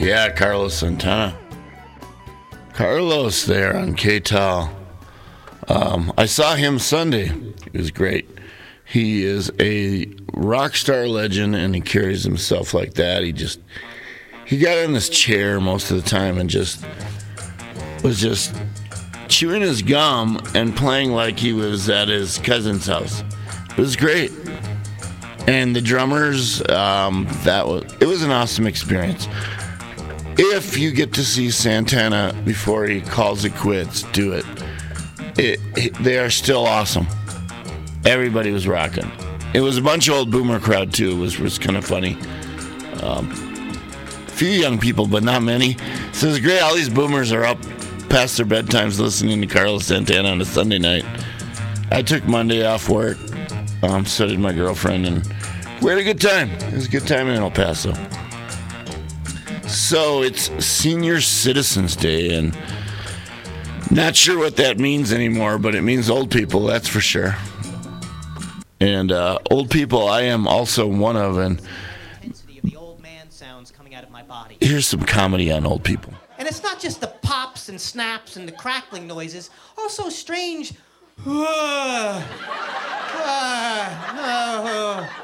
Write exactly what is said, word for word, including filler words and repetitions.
Yeah, Carlos Santana. Carlos there on K-Tal. Um, I saw him Sunday. It was great. He is a rock star legend, and he carries himself like that. He just, he got in this chair most of the time and just was just chewing his gum and playing like he was at his cousin's house. It was great. And the drummers, um, that was, it was an awesome experience. If you get to see Santana before he calls it quits, do it. It, it they are still awesome. Everybody was rocking. It was a bunch of old boomer crowd too. It was was kind of funny. Um, a few young people, but not many. So it was great. All these boomers are up past their bedtimes listening to Carlos Santana on a Sunday night. I took Monday off work. Um, so did my girlfriend, and we had a good time. It was a good time in El Paso. So it's Senior Citizens Day, and not sure what that means anymore, but it means old people, that's for sure. And uh, old people, I am also one of, and of the old man sounds coming out of my body. Here's some comedy on old people. And it's not just the pops and snaps and the crackling noises, also strange uh, uh, uh,